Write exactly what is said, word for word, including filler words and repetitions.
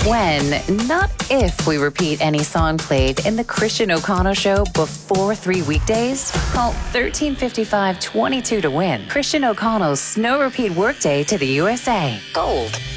when, not if, we repeat any song played in the Christian O'Connell Show before three weekdays. Call thirteen fifty-five twenty-two to win Christian O'Connell's Snow Repeat Workday to the U S A. Gold